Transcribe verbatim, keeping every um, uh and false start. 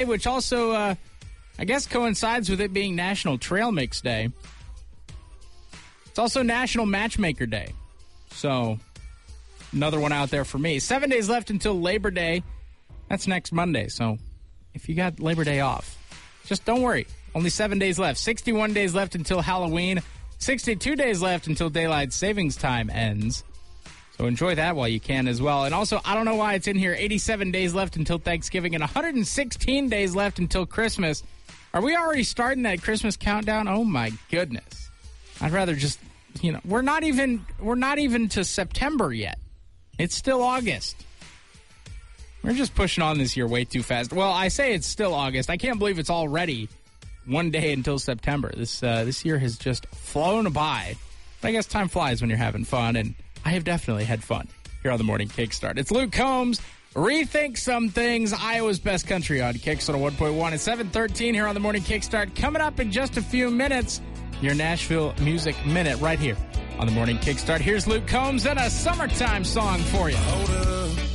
which also, uh, I guess, coincides with it being National Trail Mix Day. It's also National Matchmaker Day. So, another one out there for me. Seven days left until Labor Day. That's next Monday. So, if you got Labor Day off, just don't worry. Only seven days left. sixty-one days left until Halloween. sixty-two days left until Daylight Savings Time ends. So enjoy that while you can as well. And also, I don't know why it's in here, eighty-seven days left until Thanksgiving and one hundred sixteen days left until Christmas. Are we already starting that Christmas countdown? Oh my goodness. I'd rather just, you know, we're not even we're not even to September yet. It's still August. We're just pushing on this year way too fast. Well, I say it's still August. I can't believe it's already one day until September. This uh, this year has just flown by. But I guess time flies when you're having fun, and I have definitely had fun here on the Morning Kickstart. It's Luke Combs. Rethink Some Things, Iowa's Best Country on Kicks on one point one. It's seven thirteen here on the Morning Kickstart. Coming up in just a few minutes, your Nashville Music Minute right here on the Morning Kickstart. Here's Luke Combs and a summertime song for you. Hold up.